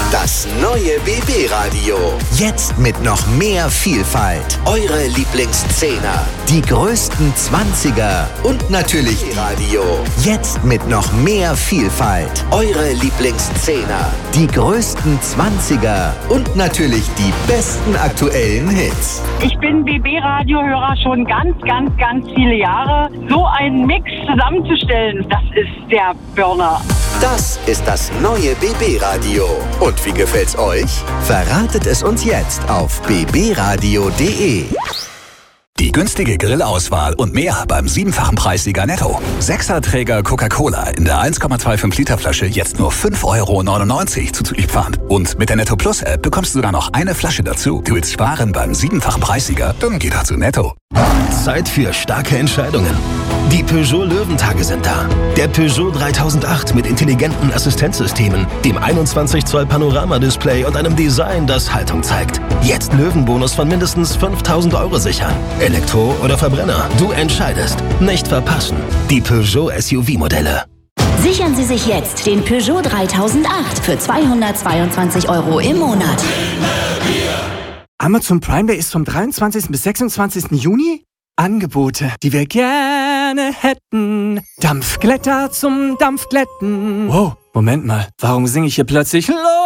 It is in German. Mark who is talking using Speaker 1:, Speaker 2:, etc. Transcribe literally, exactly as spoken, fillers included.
Speaker 1: Das neue B B-Radio. Jetzt mit noch mehr Vielfalt. Eure Lieblingszehner. Die größten Zwanziger. Und natürlich Radio. Jetzt mit noch mehr Vielfalt. Eure Lieblingszehner. Die größten Zwanziger. Und natürlich die besten aktuellen Hits.
Speaker 2: Ich bin B B-Radio-Hörer schon ganz, ganz, ganz viele Jahre. So einen Mix zusammenzustellen, das ist der Burner.
Speaker 1: Das ist das neue B B-Radio. Und wie gefällt's euch? Verratet es uns jetzt auf b b radio punkt d e.
Speaker 3: Die günstige Grillauswahl und mehr beim siebenfachen Preissieger Netto. Sechserträger Coca-Cola in der eins Komma fünfundzwanzig Liter Flasche jetzt nur fünf Euro neunundneunzig zuzüglich Pfand. Und mit der Netto Plus App bekommst du sogar noch eine Flasche dazu. Du willst sparen beim siebenfachen Preissieger? Dann geh doch zu Netto.
Speaker 4: Zeit für starke Entscheidungen. Die Peugeot Löwentage sind da. Der Peugeot dreitausendacht mit intelligenten Assistenzsystemen, dem einundzwanzig Zoll Panorama-Display und einem Design, das Haltung zeigt. Jetzt Löwenbonus von mindestens fünftausend Euro sichern. Elektro oder Verbrenner, du entscheidest. Nicht verpassen. Die Peugeot S U V-Modelle.
Speaker 5: Sichern Sie sich jetzt den Peugeot dreitausendacht für zweihundertzweiundzwanzig Euro im Monat.
Speaker 6: Amazon Prime Day ist vom dreiundzwanzigsten bis sechsundzwanzigsten Juni. Angebote, die wir gerne hätten. Dampfglätter zum Dampfglätten. Wow, Moment mal, warum singe ich hier plötzlich Los?